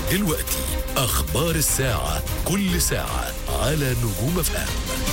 دلوقتي أخبار الساعة، كل ساعة على نجوم FM.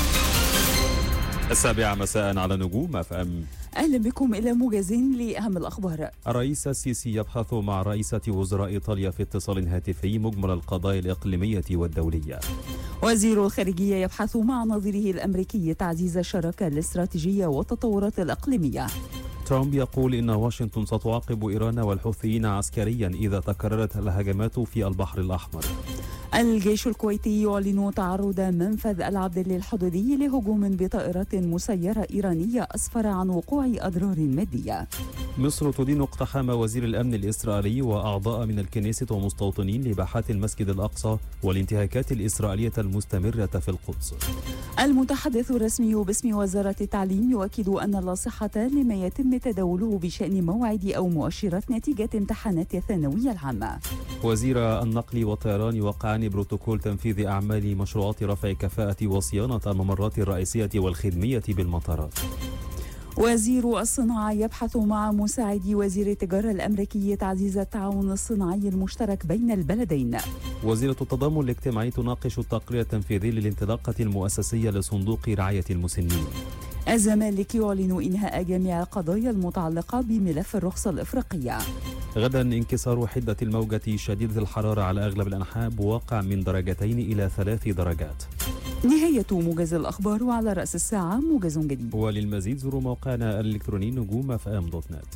7 مساء على نجوم FM. أهلا بكم إلى موجز لأهم الأخبار. الرئيس السيسي يبحث مع رئيسة وزراء إيطاليا في اتصال هاتفي مجمل القضايا الإقليمية والدولية. وزير الخارجية يبحث مع نظيره الأمريكي تعزيز الشراكة الاستراتيجية والتطورات الإقليمية. ترامب يقول إن واشنطن ستعاقب إيران والحوثيين عسكريا إذا تكررت الهجمات في البحر الأحمر. الجيش الكويتي يعلن تعرض منفذ العبد الحدودي لهجوم بطائرات مسيرة إيرانية أسفر عن وقوع أضرار مادية. مصر تدين اقتحام وزير الأمن الإسرائيلي وأعضاء من الكنيسة ومستوطنين لباحات المسجد الأقصى والانتهاكات الإسرائيلية المستمرة في القدس. المتحدث الرسمي باسم وزارة التعليم يؤكد أن لا صحة لما يتم تداوله بشأن موعد أو مؤشرات نتيجة امتحانات الثانوية العامة. وزير النقل والطيران يوقعان بروتوكول تنفيذ أعمال مشروعات رفع كفاءة وصيانة الممرات الرئيسية والخدمية بالمطارات. وزير الصناعة يبحث مع مساعد وزير التجارة الأمريكي تعزيز التعاون الصناعي المشترك بين البلدين. وزيرة التضامن الاجتماعي تناقش التقرير التنفيذي للانطلاقة المؤسسية لصندوق رعاية المسنين. الزمالك يعلن إنهاء جميع القضايا المتعلقة بملف الرخصة الإفريقية. غدا انكسار حدة الموجة شديدة الحرارة على أغلب الأنحاء بواقع من 2 إلى 3 درجات. نهاية موجز الأخبار، وعلى رأس الساعة موجز جديد. وللمزيد زوروا موقعنا الإلكتروني نجوم.fm.net.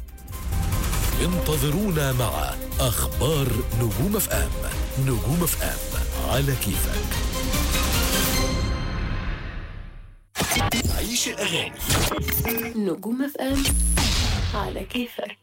انتظرونا مع أخبار نجوم FM. نجوم FM على كيفك. عيش الأغاني. نجوم FM على كيفك.